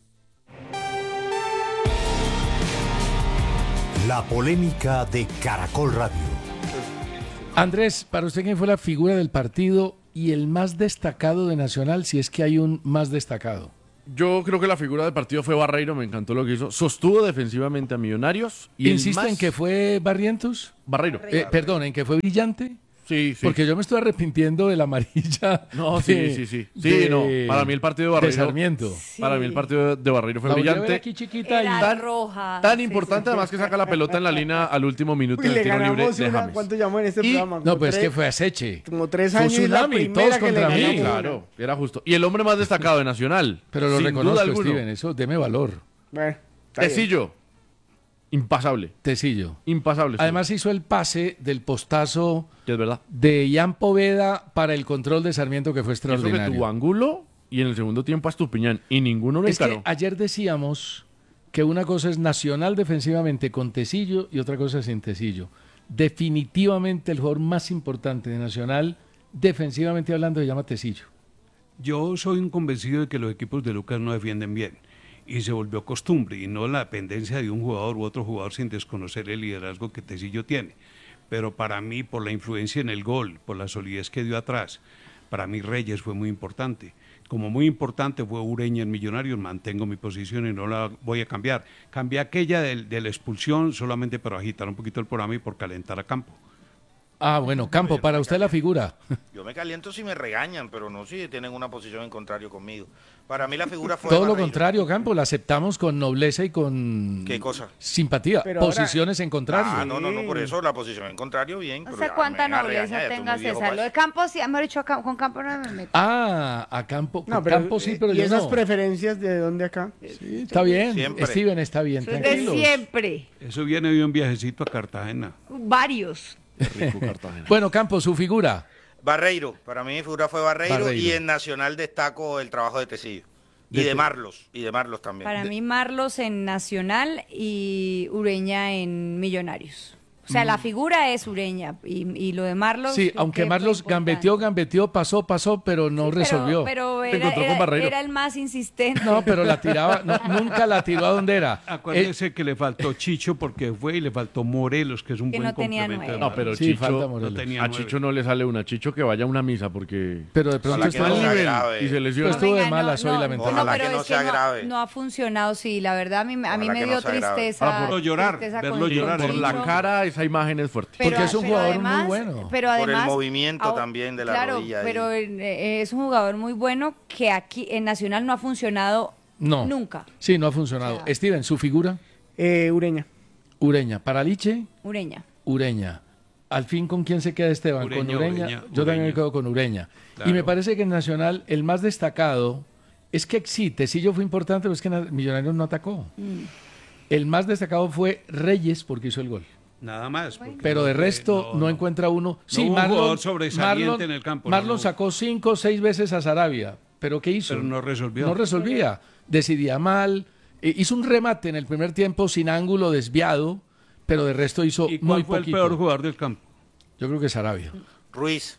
La polémica de Caracol Radio. Andrés, para usted, ¿quién fue la figura del partido y el más destacado de Nacional, si es que hay un más destacado? Yo creo que la figura del partido fue Barreiro, me encantó lo que hizo. Sostuvo defensivamente a Millonarios. Y el ¿Insiste más- en que fue Barrientos? Barreiro. Eh, perdón, ¿en que fue brillante? Sí, sí. Porque yo me estoy arrepintiendo de la amarilla. No, de- sí, sí, sí. Sí, de- no. Para mí el partido de Barreiro. De Sarmiento. Para mí el partido de Barreiro fue La volví a ver brillante. aquí chiquita y Era tan- roja. Tan Sí, importante además que saca la pelota en la línea al último minuto Uy, en el le tiro libre ganamos de una, James. ¿cuánto llamó en este Y- programa? No, Como pues es tres- que fue a Seche. Como tres Fue años y la tsunami, primera todos que le contra mí. ganamos. Claro, era justo. Y el hombre más destacado de Nacional. Pero lo sin reconozco, duda alguna. Steven, eso deme valor. Bueno, está bien. Tecillo. impasable. Tecillo. Impasable. Además hizo el pase del postazo que es verdad. de Ian Poveda para el control de Sarmiento, que fue Eso extraordinario. que tuvo ángulo y en el segundo tiempo a Estupiñán y ninguno lo Es que encaró. ayer decíamos que una cosa es Nacional defensivamente con Tecillo y otra cosa sin Tecillo. Definitivamente el jugador más importante de Nacional, defensivamente hablando, se llama Tecillo. Yo soy un convencido de que los equipos de Lucas no defienden bien y se volvió costumbre y no la dependencia de un jugador u otro jugador sin desconocer el liderazgo que Tecillo tiene. Pero para mí, por la influencia en el gol, por la solidez que dio atrás, para mí Reyes fue muy importante. Como muy importante fue Ureña en Millonarios, mantengo mi posición y no la voy a cambiar. Cambié aquella de, de la expulsión solamente para agitar un poquito el programa y por calentar a Campo. Ah, bueno, Campo, para usted la figura. Yo me caliento si me regañan, pero no si tienen una posición en contrario conmigo. Para mí la figura fue... Todo lo Barreiro. contrario, Campo, la aceptamos con nobleza y con ¿Qué cosa? simpatía. Pero ahora- Posiciones en contrario. Ah, no, no, no, por eso la posición en contrario, bien. No pero sé ya cuánta me venga a nobleza regañar, ya estoy tenga muy viejo César. para Lo de Campos, sí, mejor dicho, acá- con Campos no me meto. Ah, a Campo, No, con pero, Campo sí, eh, pero ¿y yo esas no. preferencias de dónde acá? Sí, está bien, Siempre. Steven está bien, Eso es de tranquilos. siempre. Eso viene de un viajecito a Cartagena. Varios. Bueno, Campo, su figura. Barreiro, para mí mi figura fue Barreiro, Barreiro. y en Nacional destaco el trabajo de Tecillo. Y De de Te- Marlos, y de Marlos también. Para mí Marlos en Nacional y Ureña en Millonarios. O sea, la figura es Ureña y, y lo de Marlos... Sí, creo aunque que Marlos fue importante. gambeteó, gambeteó, pasó, pasó, pero no Pero- resolvió. Pero, Se era, encontró con era- Barreiro. era el más insistente. No, pero la tiraba, no, nunca la tiró a donde era. Acuérdese que le faltó Chicho porque fue y le faltó Morelos, que es un Que buen no tenía complemento. de nueve. No, pero Sí, Chicho, falta Morelos. No tenía a nueve. Chicho no le sale una. Chicho que vaya a una misa porque... Pero de pronto Ojalá que estuvo no al sea nivel grave. y se lesiona. Pues estuvo de Venga, malas no, hoy, no, lamentablemente. Ojalá pero que no es sea no, grave. no ha funcionado, sí, la verdad a mí, me- a mí Ojalá me que dio no sea grave. tristeza. Para verlo llorar, tristeza verlo con- llorar. con Por la Chicho. cara esa imagen es fuerte. Porque es un pero jugador muy además- bueno. Pero Por el además, movimiento au- también de la claro, rodilla ahí. pero eh, es un jugador muy bueno que aquí en Nacional no ha funcionado No. nunca. Sí, no ha funcionado. O sea- Steven, su figura, Eh, Ureña. Ureña. Para Liche, Ureña. Ureña. Al fin, ¿con quién se queda Esteban? Ureña, con Ureña. Ureña, Yo también me Ureña. quedo con Ureña. Claro. Y me parece que en Nacional el más destacado es que sí, Tecillo fue importante, pero es que Na- Millonarios no atacó. Mm. El más destacado fue Reyes porque hizo el gol. Nada más. porque Pero no de fue- resto no, encuentra uno. Sí, hubo un Marlon, jugador sobresaliente Marlon- en el campo, no, Marlon no. sacó cinco o seis veces a Sarabia. ¿Pero qué hizo? Pero no resolvió. No resolvía. Decidía mal. Eh, hizo un remate en el primer tiempo sin ángulo desviado, pero de resto hizo ¿Y cuál muy fue poquito. el peor jugador del campo? Yo creo que Sarabia. Ruiz.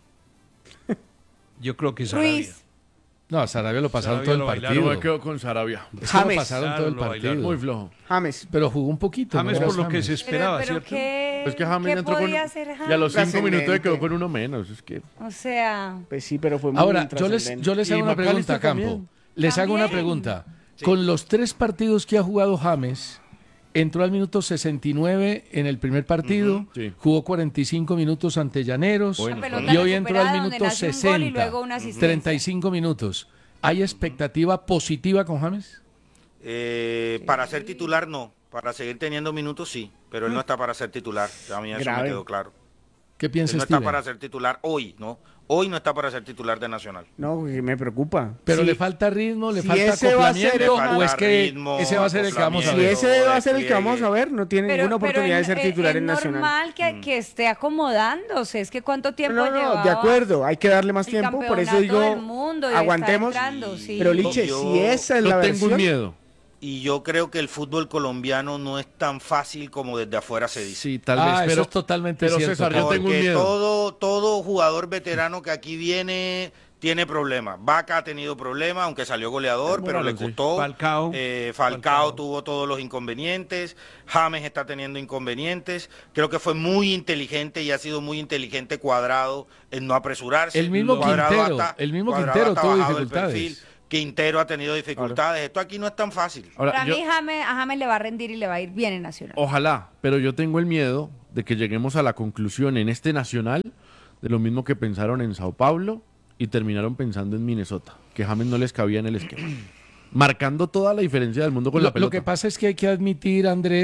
Yo creo que Sarabia. Ruiz. No, a Sarabia lo pasaron Sarabia todo el lo bailaron. partido. Yo me quedo con Sarabia. Es que lo James. pasaron Claro, todo el lo partido. bailaron. Muy flojo. James. Pero jugó un poquito. James ¿no? por lo que se Pero, esperaba, pero ¿cierto? ¿qué, Es que James ¿qué entró con... podía hacer Y a los James? cinco minutos Trascendente. quedó con uno menos. Es que... O sea, Pues sí, pero fue muy Ahora, yo les, intrascendente. yo les Y hago una pregunta, McAllister Campo. también. Les hago una También. pregunta. Con los tres partidos que ha jugado James, entró al minuto sesenta y nueve en el primer partido, Ujú, sí. jugó cuarenta y cinco minutos ante Llaneros Bueno, Una pelota y hoy entró al recuperada donde minuto nace un gol y sesenta, luego una asistencia. treinta y cinco minutos. ¿Hay expectativa positiva con James? Eh, Para ser titular no, para seguir teniendo minutos sí, pero él no está para ser titular, a mí eso Grave. me quedó claro. ¿Qué Él piensa no está Steven? para ser titular hoy, ¿no? Hoy no está para ser titular de Nacional. No, que me preocupa. Pero Sí. le falta ritmo, le si falta ese va a ser acoplamiento, el- o es que ritmo, ese va a ser el que vamos a Si ver. ese va a ser el que despliegue. vamos a ver, no tiene pero, ninguna pero oportunidad es- de ser es- titular es en Nacional. normal que, que esté acomodándose. Es que cuánto tiempo No, no, no, llevaba de acuerdo, hay que darle más el tiempo, por eso campeonato digo, del mundo y está aguantemos. entrando, sí. Pero Liche, Yo- si esa es Yo la tengo versión, un miedo. Y yo creo que el fútbol colombiano no es tan fácil como desde afuera se dice. Sí, tal Ah, vez. eso Pero, es totalmente pero cierto, César, yo Campo. tengo un Porque miedo. todo, todo jugador veterano que aquí viene tiene problemas. Vaca ha tenido problemas, aunque salió goleador, pero le Morales, sí. costó. Falcao. Eh, Falcao tuvo todos los inconvenientes. James está teniendo inconvenientes. Creo que fue muy inteligente y ha sido muy inteligente Cuadrado en no apresurarse. El mismo Cuadrado Quintero, hasta- el mismo Cuadrado Quintero hasta tuvo bajado el dificultades. perfil. Quintero ha tenido dificultades. Esto aquí no es tan fácil. Ahora, Para yo- mí James, a James le va a rendir y le va a ir bien en Nacional. Ojalá, pero yo tengo el miedo de que lleguemos a la conclusión en este Nacional de lo mismo que pensaron en Sao Paulo y terminaron pensando en Minnesota, que James no les cabía en el esquema. Marcando toda la diferencia del mundo con Lo, la pelota. lo que pasa es que hay que admitir, Andrés,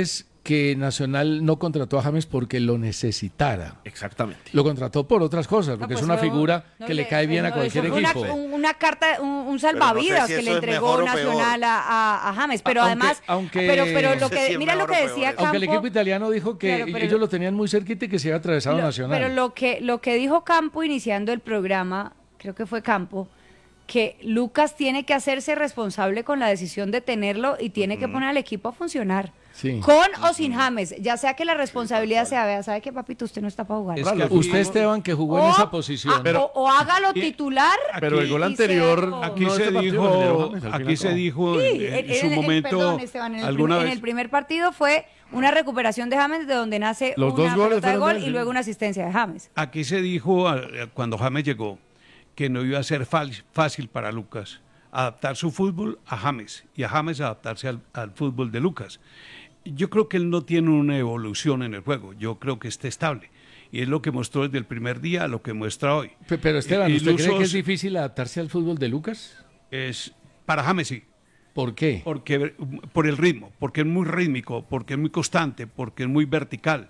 que Nacional no contrató a James porque lo necesitara. Exactamente. Lo contrató por otras cosas, porque No, pues es una fue- figura no que le- le cae bien a no, cualquier eso fue equipo. Una, un- una carta, un, un salvavidas si que eso le es entregó mejor o Nacional peor. a, a, a James. Pero Aunque- además, aunque- pero, pero lo No sé que, si es mira lo mejor que o peor decía eso. Campo. Aunque el equipo italiano dijo que Claro, pero- ellos lo tenían muy cerquita y que se había atravesado Lo- Nacional. Pero lo que, lo que dijo Campo iniciando el programa, creo que fue Campo, que Lucas tiene que hacerse responsable con la decisión de tenerlo y tiene que poner al equipo a funcionar. Sí. Con o sin James, ya sea que la responsabilidad sea, vea, ¿sabe qué, papito? Usted no está para jugar. Es que usted, Esteban, que jugó en O- esa posición. ah, o, o hágalo titular. Pero el gol y anterior, sea- Aquí no, se este partido lo generó dijo, James, al aquí final se no. dijo Sí, en, en en- su en- momento, perdón, Esteban, en el, alguna primer, vez, en el primer partido fue una recuperación de James de donde nace Los una dos goles pelota de fueron gol de él, y sí. luego una asistencia de James. aquí se dijo eh, cuando James llegó que no iba a ser fal- fácil para Lucas adaptar su fútbol a James y a James adaptarse al, al fútbol de Lucas. Yo creo que él no tiene una evolución en el juego, yo creo que está estable. Y es lo que mostró desde el primer día a lo que muestra hoy. Pe- Pero Esteban, Y- y ¿usted cree que Luzos es difícil adaptarse al fútbol de Lucas? Es, para James sí. ¿Por qué? Porque, por el ritmo, porque es muy rítmico, porque es muy constante, porque es muy vertical.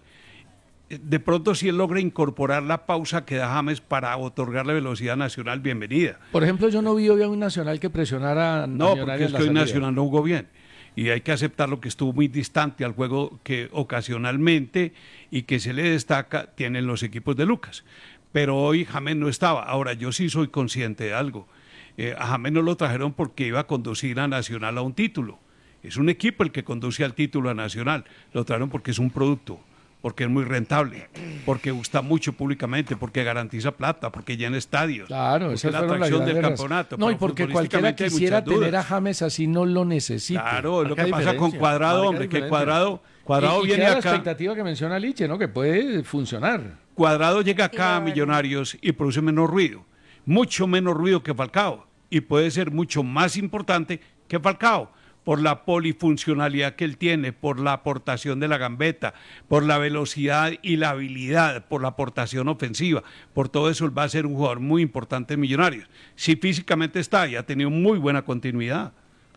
De pronto si él logra incorporar la pausa que da James para otorgarle velocidad Nacional, bienvenida. Por ejemplo, yo no vi hoy a un Nacional que presionara a No, porque Millonarios es en la que hoy salida. Nacional no jugó bien. Y hay que aceptar lo que estuvo muy distante al juego que ocasionalmente y que se le destaca tienen los equipos de Lucas. Pero hoy James no estaba. Ahora, yo sí soy consciente de algo. Eh, a James no lo trajeron porque iba a conducir a Nacional a un título. Es un equipo el que conduce al título a Nacional. Lo trajeron porque es un producto, porque es muy rentable, porque gusta mucho públicamente, porque garantiza plata, porque llena estadios. Claro, porque esas es la fueron las atracción del grandes campeonato. No, y pero porque cualquiera futbolísticamente hay quisiera muchas dudas. tener a James así no lo necesita. Claro, es lo Marca que pasa con diferencia, Cuadrado, marca hombre, que diferencia. Cuadrado, Cuadrado y, y viene queda la acá. expectativa que menciona Liche, ¿no? Que puede funcionar. Cuadrado llega acá a Millonarios y produce menos ruido, mucho menos ruido que Falcao, y puede ser mucho más importante que Falcao, por la polifuncionalidad que él tiene, por la aportación de la gambeta, por la velocidad y la habilidad, por la aportación ofensiva, por todo eso él va a ser un jugador muy importante en Millonarios. Si físicamente está y ha tenido muy buena continuidad.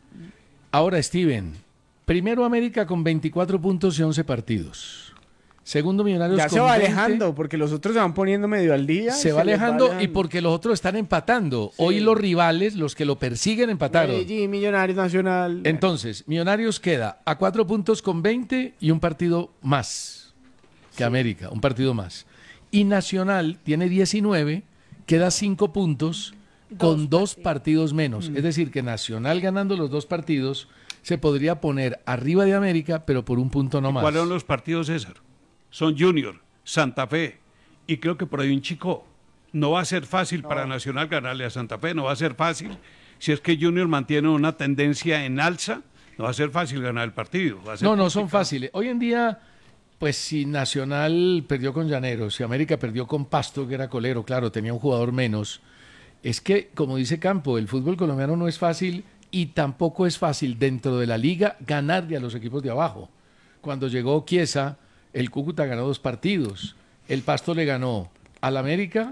Ahora, Steven, primero América con veinticuatro puntos y once partidos. Segundo Millonarios Ya con se va veinte. alejando, porque los otros se van poniendo medio al día. y Se va les alejando y alejando. porque los otros están empatando. Hoy los rivales, los que lo persiguen, empataron. Medellín, Millonarios, Nacional. Entonces, Millonarios queda a cuatro puntos con veinte y un partido más que América, un partido más. Y Nacional tiene diecinueve, queda cinco puntos con dos partidos menos. Mm. Es decir, que Nacional ganando los dos partidos se podría poner arriba de América, pero por un punto no más. ¿Cuáles son los partidos, César? Son Junior, Santa Fe y creo que por ahí un Chico. No va a ser fácil para Nacional ganarle a Santa Fe, no va a ser fácil. Si es que Junior mantiene una tendencia en alza, no va a ser fácil ganar el partido. Va a ser No, no son complicado. fáciles. Hoy en día, pues si Nacional perdió con Llaneros, si América perdió con Pasto, que era colero, claro, tenía un jugador menos. Es que, como dice Campo, el fútbol colombiano no es fácil y tampoco es fácil dentro de la liga ganarle a los equipos de abajo. Cuando llegó Chiesa, el Cúcuta ganó dos partidos. El Pasto le ganó al América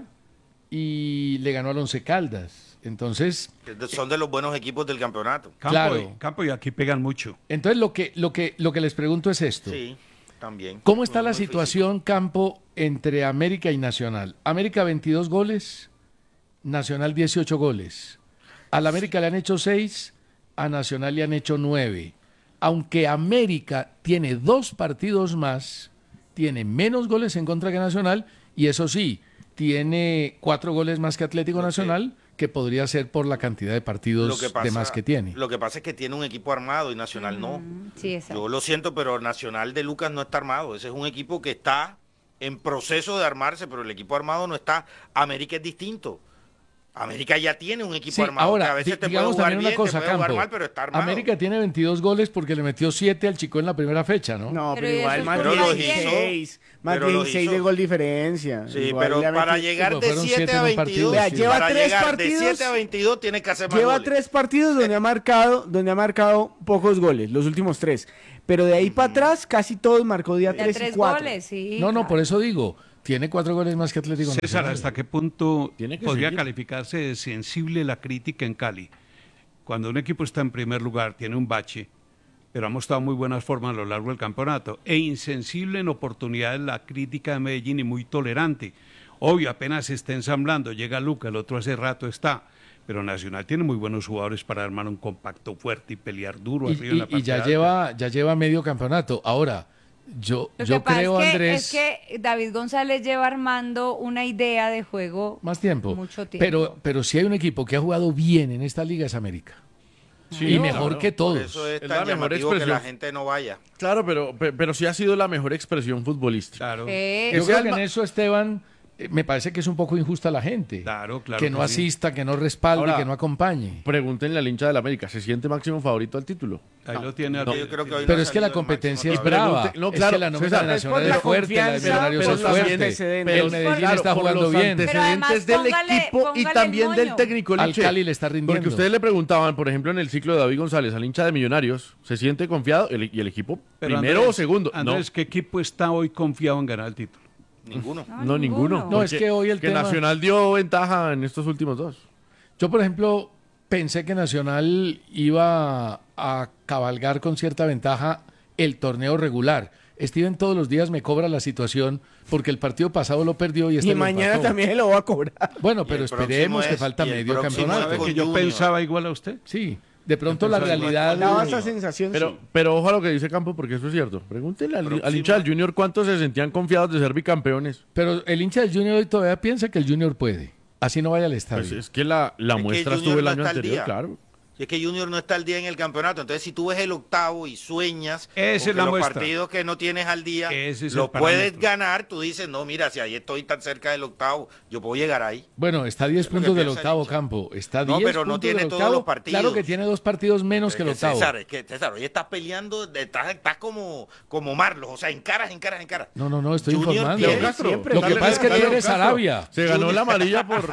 y le ganó al Once Caldas. Entonces, Son de los buenos equipos del campeonato. Campo, Claro. y, campo y aquí pegan mucho. entonces lo que, lo que, lo que les pregunto es esto. Sí, también. ¿Cómo está Muy, la muy situación, Campo, entre América y Nacional? América veintidós goles, Nacional dieciocho goles. Al América le han hecho seis, a Nacional le han hecho nueve. Aunque América tiene dos partidos más, tiene menos goles en contra que Nacional y eso sí, tiene cuatro goles más que Atlético Nacional, que podría ser por la cantidad de partidos Lo que pasa- de más que tiene. Lo que pasa es que tiene un equipo armado y Nacional no. Sí, exacto. Yo lo siento, pero Nacional de Lucas no está armado. Ese es un equipo que está en proceso de armarse, pero el equipo armado no está. América es distinto. América ya tiene un equipo Sí, armado. ahora, que a veces di- te puede digamos jugar también bien, una cosa, te puede jugar Campo. mal, pero está armado. América tiene veintidós goles porque le metió siete al Chico en la primera fecha, ¿no? No, Pero pero, igual eso más Pero los dieciséis, más Pero los dieciséis hizo. de gol diferencia. Sí, Igual pero le ha para metido- llegar Pero de fueron siete siete a en un partido, veintidós, Vea, sí. lleva para tres llegar partidos- de siete a veintidós tiene que hacer más Lleva goles. tres partidos donde ha marcado, donde ha marcado pocos goles, los últimos tres. Pero de ahí para atrás casi todos marcó día De tres y tres cuatro. goles, sí. No, no, claro. por eso digo, tiene cuatro goles más que Atlético César, Nacional. ¿hasta qué punto Tiene que podría seguir. calificarse de sensible la crítica en Cali? Cuando un equipo está en primer lugar, tiene un bache, pero ha mostrado muy buenas formas a lo largo del campeonato, e insensible en oportunidades la crítica de Medellín y muy tolerante. Obvio, apenas se está ensamblando, llega Luca, el otro hace rato está, pero Nacional tiene muy buenos jugadores para armar un compacto fuerte y pelear duro Y, arriba en la y- y parte ya alta. lleva, ya lleva medio campeonato. Ahora, yo, Lo yo que pasa creo, es que, Andrés, es que David González lleva armando una idea de juego más tiempo. mucho tiempo. Pero, pero si hay un equipo que ha jugado bien en esta liga es América. Sí, y no, mejor claro. que todos. Por eso es Es tan la mejor llamativo que la expresión. gente no vaya. Claro, pero, pe- pero sí ha sido la mejor expresión futbolística. Claro. Eh, Yo Que creo sea que el en ma- eso, Esteban, eh, me parece que es un poco injusta la gente. Claro, claro que no que sí. asista, que no respalde, Ahora, que no acompañe. Pregúntenle al hincha del América, ¿se siente máximo favorito al título? Ahí lo tiene. No. Yo creo que hoy no Pero ha es que la salido el competencia es máximo brava. Pregunte- no, Es claro, que la nómina César, nacional es es por la fuerte, la de confianza, Millonarios pero es también fuerte. antecedentes. El Medellín Claro, está por jugando los bien. Pero además, antecedentes del póngale- equipo y póngale también el del moño. técnico Al Liche. Cali le está rindiendo. Porque ustedes le preguntaban, por ejemplo, en el ciclo de David González, al hincha de Millonarios, ¿se siente confiado? El- y el equipo, Pero primero Andrés, o segundo. Andrés, ¿qué equipo está hoy confiado en ganar el título? Ninguno. no, no, ninguno. No, es Porque- que hoy el que tema- Nacional dio ventaja en estos últimos dos. Yo, por ejemplo, pensé que Nacional iba a cabalgar con cierta ventaja el torneo regular. Steven todos los días me cobra la situación porque el partido pasado lo perdió y este Y lo mañana empató. también se lo va a cobrar. Bueno, pero el próximo esperemos que es- falta y el medio próximo campeonato. es con Que yo Junior. pensaba igual a usted. Sí, de pronto la Entonces, realidad... Daba esa sensación. Pero, sí. pero ojo a lo que dice Campo, porque eso es cierto. Pregúntele al, al Próximo. hincha del Junior cuántos se sentían confiados de ser bicampeones. Pero el hincha del Junior hoy todavía piensa que el Junior puede. Así no vaya al estadio. Pues es que la, la Es que muestra el estuvo Junior el no año está al anterior, día. claro. Si es que Junior no está al día en el campeonato, entonces si tú ves el octavo y sueñas Esa es con que la los muestra. partidos que no tienes al día Ese es el los puedes parámetro. ganar, tú dices, no, mira, si ahí estoy tan cerca del octavo, yo puedo llegar ahí. Bueno, está a diez Es lo que puntos del piensa el octavo hincha. campo. Está a No, diez pero no puntos tiene del todos octavo. los partidos. Claro que tiene dos partidos menos que el Es que octavo. César, es que César, hoy estás peleando, estás, estás como, como Marlos, o sea, en caras, en caras, en caras. No, no, no, estoy Junior informando. tiene- Castro, siempre Lo que dale, pasa es que dale, tiene Castro. Sarabia. Se ganó la amarilla por...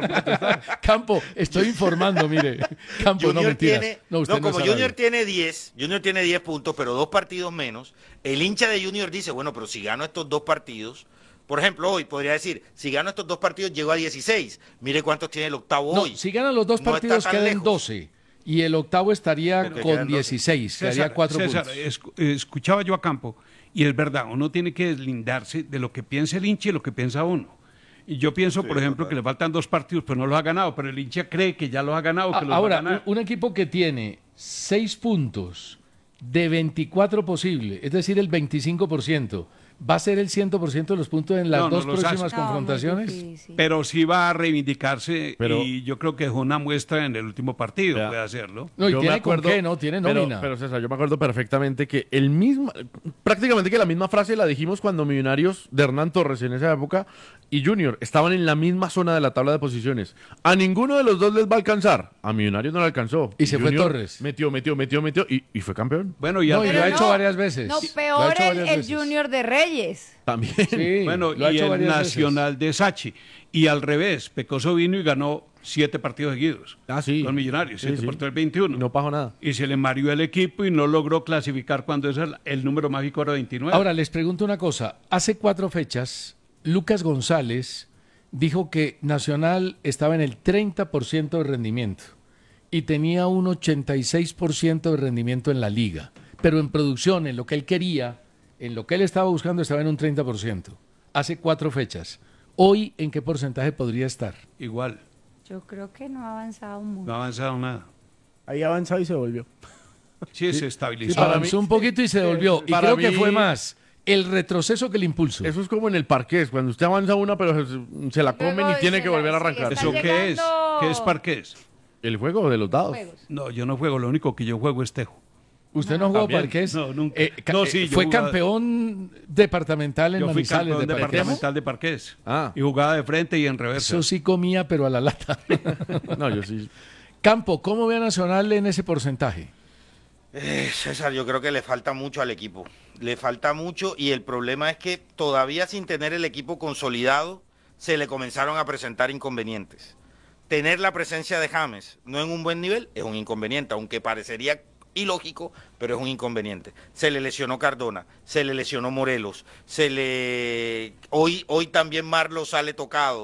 Campo, estoy informando, mire. Campo, no Junior mentiras. tiene, no, no, usted no, como es Junior Sarabia. tiene diez, Junior tiene diez puntos, pero dos partidos menos, el hincha de Junior dice, bueno, pero si gano estos dos partidos, por ejemplo, hoy podría decir, si gano estos dos partidos, llego a dieciséis. Mire cuántos tiene el octavo No, hoy. si ganan los dos No está partidos tan quedan lejos. doce. Y el octavo estaría Pero que con quedan doce. dieciséis. Quedaría César, cuatro César, puntos. escu- escuchaba yo a Campo, y es verdad, uno tiene que deslindarse de lo que piensa el hincha y lo que piensa uno. Y yo pienso, por ejemplo, que le faltan dos partidos, pero no los ha ganado, pero el hincha cree que ya los ha ganado, que A- los Ahora, va a ganar. un, un equipo que tiene seis puntos de veinticuatro posibles, es decir, el veinticinco por ciento, ¿va a ser el cien por ciento de los puntos en las No, no dos los próximas hace. No, muy confrontaciones? difícil. Pero sí va a reivindicarse Pero- y yo creo que dejó una muestra en el último partido, Vea. puede hacerlo. No, y Yo tiene me acuerdo- con qué, ¿no? Tiene pero- nómina. Pero, César, yo me acuerdo perfectamente que el mismo, prácticamente que la misma frase la dijimos cuando Millonarios de Hernán Torres en esa época y Junior estaban en la misma zona de la tabla de posiciones. A ninguno de los dos les va a alcanzar. A Millonarios no le alcanzó. Y se fue Junior Torres. Metió, metió, metió, metió y, y fue campeón. Bueno, y No, al y lo ha revés- hecho no, varias veces. No, Lo ha peor hecho el, varias el veces. Junior de Reyes. También. Sí, Bueno, lo ha y hecho el varias veces. Nacional de Sachi. Y al revés, Pecoso vino y ganó siete partidos seguidos. Ah, sí. Con Millonarios, Sí, siete sí. por tres, veintiuno. No pasó nada. Y se le mareó el equipo y no logró clasificar cuando es el, el número mágico era veintinueve. Ahora, les pregunto una cosa. Hace cuatro fechas, Lucas González dijo que Nacional estaba en el treinta por ciento de rendimiento y tenía un ochenta y seis por ciento de rendimiento en la liga. Pero en producción, en lo que él quería, en lo que él estaba buscando, estaba en un treinta por ciento. Hace cuatro fechas. Hoy, ¿en qué porcentaje podría estar? Igual, Yo creo que no ha avanzado mucho. no ha avanzado nada. Ahí avanzado y se volvió. Sí, se Sí, estabilizó. avanzó un poquito y se devolvió. Y para creo que mí- fue más el retroceso que el impulso. Eso es como en el parqués, cuando usted avanza una pero se, se la comen Luego y tiene se que la- volver a sí, arrancar. está ¿Eso qué es? llegando- ¿Qué es parqués? El juego de los dados. Juegos. No, yo no juego, lo único que yo juego es tejo. ¿Usted no jugó También. parqués? No, nunca. Eh, ca- No, eh, sí, yo fue jugaba- campeón departamental en Yo fui Manizales campeón de parqués. departamental de parqués. Ah. Y jugaba de frente y en reversa. Eso sí comía, pero a la lata. No, yo sí. Campo, ¿cómo ve a Nacional en ese porcentaje? Eh, César, yo creo que le falta mucho al equipo. Le falta mucho y el problema es que todavía sin tener el equipo consolidado, se le comenzaron a presentar inconvenientes. Tener la presencia de James no en un buen nivel es un inconveniente, aunque parecería ilógico, pero es un inconveniente. Se le lesionó Cardona, se le lesionó Morelos, se le hoy, hoy también Marlo sale tocado.